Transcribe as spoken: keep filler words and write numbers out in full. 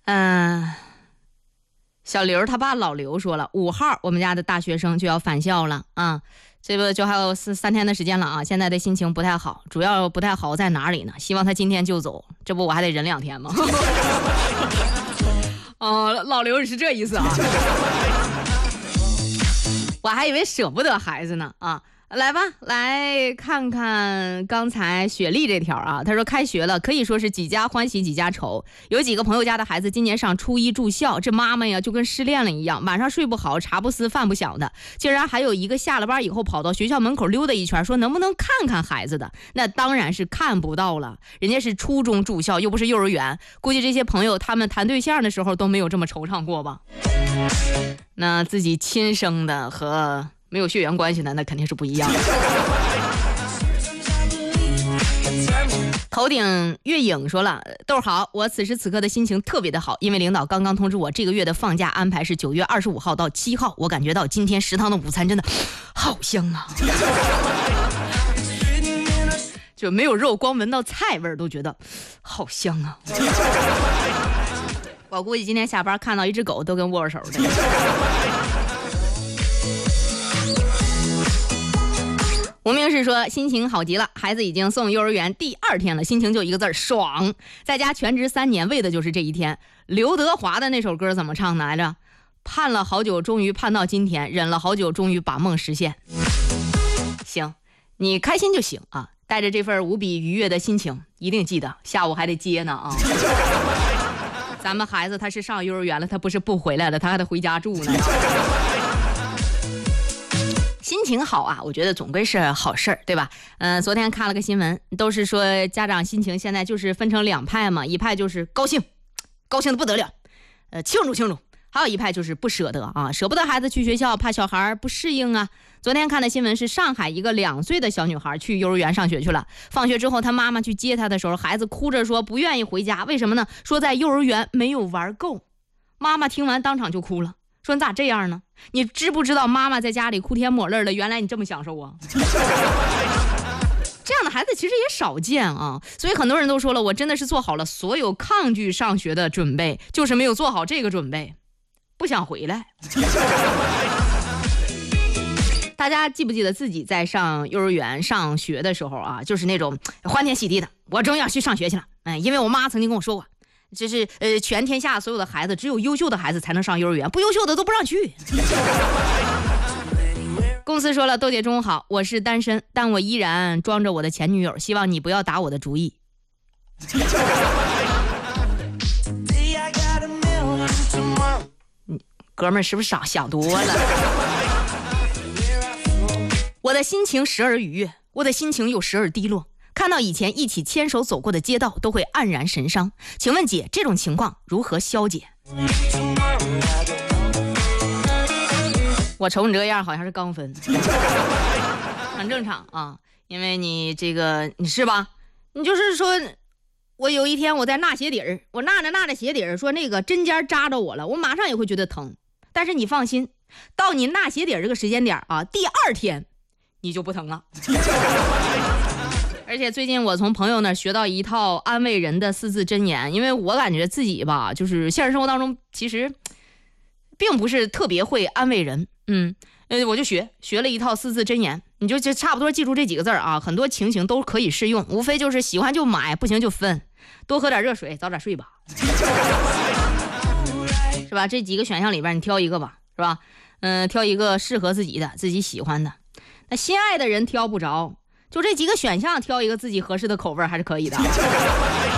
嗯、呃，小刘他爸老刘说了，五号我们家的大学生就要返校了啊，这不就还有四三天的时间了啊，现在的心情不太好，主要不太好在哪里呢？希望他今天就走，这不我还得忍两天吗？哦，老刘是这意思啊，我还以为舍不得孩子呢啊。来吧，来看看刚才雪莉这条啊，她说开学了，可以说是几家欢喜几家愁。有几个朋友家的孩子今年上初一住校，这妈妈呀就跟失恋了一样，晚上睡不好，茶不思饭不想的。竟然还有一个下了班以后跑到学校门口溜达一圈，说能不能看看孩子的，那当然是看不到了，人家是初中住校，又不是幼儿园，估计这些朋友他们谈对象的时候都没有这么惆怅过吧。那自己亲生的和没有血缘关系的那肯定是不一样的。头顶月影说了，豆好，我此时此刻的心情特别的好，因为领导刚刚通知我这个月的放假安排是九月二十五号到七号，我感觉到今天食堂的午餐真的好香啊，就没有肉，光闻到菜味都觉得好香啊。我估计今天下班看到一只狗都跟握手的。无名氏说心情好极了，孩子已经送幼儿园第二天了，心情就一个字爽，在家全职三年为的就是这一天。刘德华的那首歌怎么唱来着？盼了好久终于盼到今天，忍了好久终于把梦实现。行，你开心就行啊，带着这份无比愉悦的心情，一定记得下午还得接呢啊。咱们孩子他是上幼儿园了，他不是不回来了，他还得回家住呢。心情好啊，我觉得总归是好事儿，对吧？嗯、呃，昨天看了个新闻，都是说家长心情现在就是分成两派嘛，一派就是高兴，高兴的不得了，呃，庆祝庆祝；还有一派就是不舍得啊，舍不得孩子去学校，怕小孩不适应啊。昨天看的新闻是上海一个两岁的小女孩去幼儿园上学去了，放学之后她妈妈去接她的时候，孩子哭着说不愿意回家，为什么呢？说在幼儿园没有玩够。妈妈听完当场就哭了，说你咋这样呢？你知不知道妈妈在家里哭天抹泪的，原来你这么享受啊。这样的孩子其实也少见啊，所以很多人都说了，我真的是做好了所有抗拒上学的准备，就是没有做好这个准备，不想回来。大家记不记得自己在上幼儿园上学的时候啊，就是那种欢天喜地的，我终于要去上学去了。哎，因为我妈曾经跟我说过，这是呃全天下所有的孩子，只有优秀的孩子才能上幼儿园，不优秀的都不让去。公司说了，豆姐中午好，我是单身，但我依然装着我的前女友，希望你不要打我的主意。哥们儿是不是想想多了？我的心情时而愉悦，我的心情又时而低落。看到以前一起牵手走过的街道，都会黯然神伤。请问姐，这种情况如何消解？我瞅你这样，好像是刚分，很正常啊，因为你这个你是吧？你就是说，我有一天我在纳鞋底儿，我纳着纳着鞋底儿，说那个针尖扎着我了，我马上也会觉得疼。但是你放心，到你纳鞋底儿这个时间点啊，第二天你就不疼了。而且最近我从朋友那儿学到一套安慰人的四字真言，因为我感觉自己吧，就是现实生活当中其实并不是特别会安慰人，嗯，呃，我就学学了一套四字真言，你就就差不多记住这几个字啊，很多情形都可以适用，无非就是喜欢就买，不行就分，多喝点热水，早点睡吧，是吧？这几个选项里边你挑一个吧，是吧？嗯、呃，挑一个适合自己的、自己喜欢的。那心爱的人挑不着。就这几个选项挑一个自己合适的口味还是可以的。